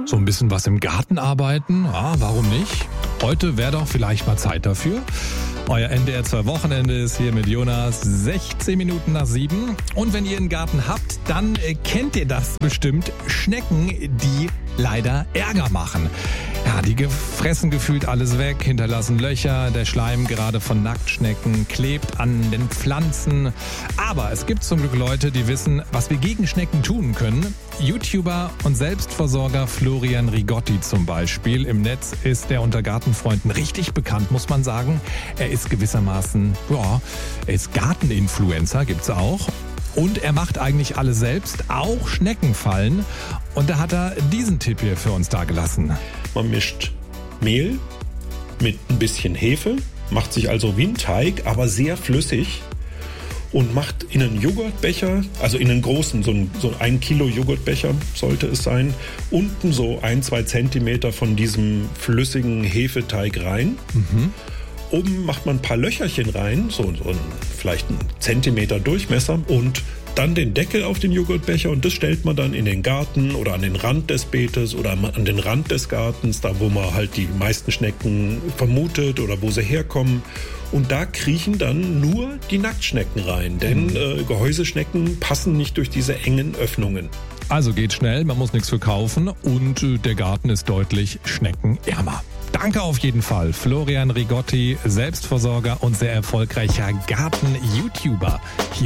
So ein bisschen was im Garten arbeiten, ja, warum nicht? Heute wäre doch vielleicht mal Zeit dafür. Euer NDR 2 Wochenende ist hier mit Jonas, 16 Minuten nach 7. Und wenn ihr einen Garten habt, dann kennt ihr das bestimmt. Schnecken, die leider Ärger machen. Ja, die fressen gefühlt alles weg, hinterlassen Löcher. Der Schleim gerade von Nacktschnecken klebt an den Pflanzen. Aber es gibt zum Glück Leute, die wissen, was wir gegen Schnecken tun können. YouTuber und Selbstversorger Florian Rigotti zum Beispiel. Im Netz ist er unter Gartenfreunden richtig bekannt, muss man sagen. Er ist gewissermaßen, ja, er ist Garteninfluencer, gibt's auch. Und er macht eigentlich alles selbst, auch Schneckenfallen. Und da hat er diesen Tipp hier für uns dagelassen. Man mischt Mehl mit ein bisschen Hefe, macht sich also wie ein Teig, aber sehr flüssig. Und macht in einen Joghurtbecher, also in einen großen, so 1 Kilo Joghurtbecher sollte es sein, unten so 1-2 Zentimeter von diesem flüssigen Hefeteig rein. Oben macht man ein paar Löcherchen rein, vielleicht 1 Zentimeter Durchmesser und dann den Deckel auf den Joghurtbecher und das stellt man dann in den Garten oder an den Rand des Beetes oder an den Rand des Gartens, da wo man halt die meisten Schnecken vermutet oder wo sie herkommen. Und da kriechen dann nur die Nacktschnecken rein, denn Gehäuseschnecken passen nicht durch diese engen Öffnungen. Also geht schnell, man muss nichts für kaufen und der Garten ist deutlich schneckenärmer. Danke auf jeden Fall, Florian Rigotti, Selbstversorger und sehr erfolgreicher Garten-YouTuber hier.